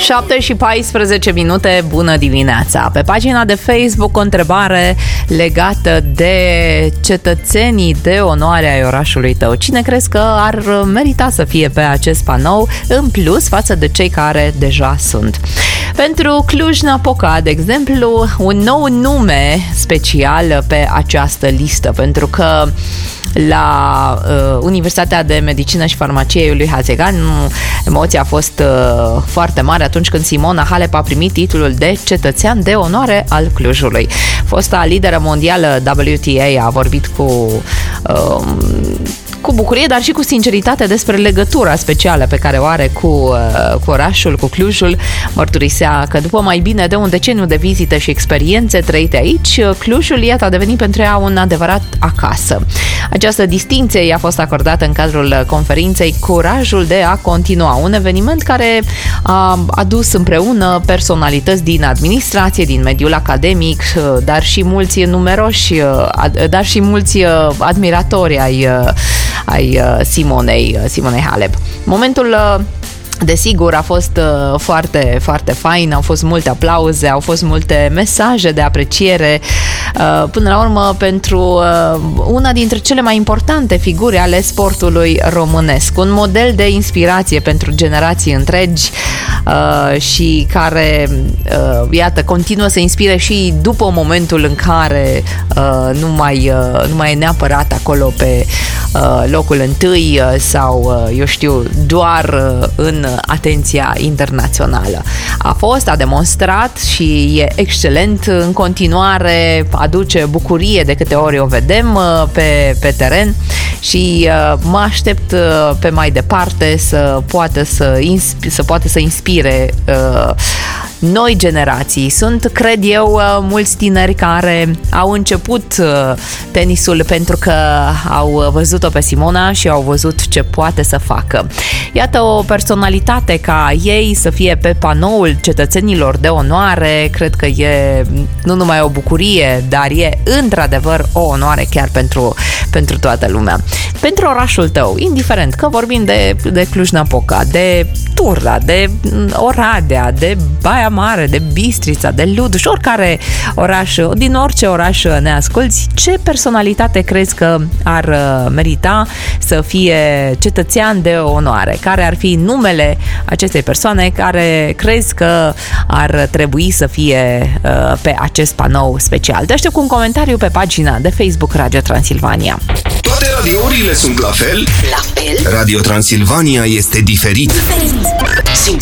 7:14, bună dimineața! Pe pagina de Facebook o întrebare legată de cetățenii de onoare ai orașului tău. Cine crezi că ar merita să fie pe acest panou în plus față de cei care deja sunt? Pentru Cluj-Napoca, de exemplu, un nou nume special pe această listă, pentru că la Universitatea de Medicină și Farmacie lui Hațegan emoția a fost foarte mare atunci când Simona Halep a primit titlul de cetățean de onoare al Clujului. Fosta lideră mondială WTA a vorbit cu bucurie, dar și cu sinceritate despre legătura specială pe care o are cu orașul, cu Clujul. Mărturisea că după mai bine de un deceniu de vizite și experiențe trăite aici, Clujul, iată, a devenit pentru ea un adevărat acasă. Această distincție i-a fost acordată în cadrul conferinței Curajul de a continua, un eveniment care a adus împreună personalități din administrație, din mediul academic, dar și mulți numeroși, dar și mulți admiratori ai Simonei Halep. Momentul desigur a fost foarte, foarte fain, au fost multe aplauze, au fost multe mesaje de apreciere, până la urmă pentru una dintre cele mai importante figuri ale sportului românesc, un model de inspirație pentru generații întregi și care, iată, continuă să inspire și după momentul în care nu mai e neapărat acolo pe locul întâi sau, eu știu, doar în atenția internațională. A demonstrat și e excelent în continuare, aduce bucurie de câte ori o vedem pe teren și mă aștept pe mai departe să poată să inspire noi generații. Sunt, cred eu, mulți tineri care au început tenisul pentru că au văzut-o pe Simona și au văzut ce poate să facă. Iată, o personalitate ca ei să fie pe panoul cetățenilor de onoare, cred că e nu numai o bucurie, dar e într-adevăr o onoare chiar pentru toată lumea. Pentru orașul tău, indiferent că vorbim de Cluj-Napoca, de Turda, de Oradea, de Baia Mare, de Bistrița, de Luduș, oricare oraș, din orice oraș ne asculți, ce personalitate crezi că ar merita să fie cetățean de onoare? Care ar fi numele acestei persoane care crezi că ar trebui să fie pe acest panou special? Te aștept cu un comentariu pe pagina de Facebook Radio Transilvania. Toate radiourile sunt la fel? La fel? Radio Transilvania este diferit.